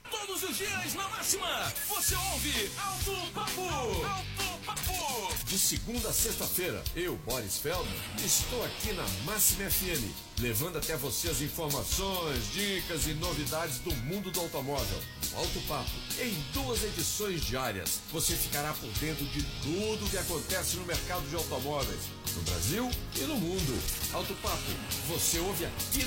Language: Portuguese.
Todos os dias na Máxima, você ouve Alto Papo. Alto Papo. De segunda a sexta-feira, eu, Boris Feldman, estou aqui na Máxima FM, levando até você as informações, dicas e novidades do mundo do automóvel. Alto Papo, em 2 edições diárias, você ficará por dentro de tudo que acontece no mercado de automóveis, no Brasil e no mundo. Alto Papo, você ouve aqui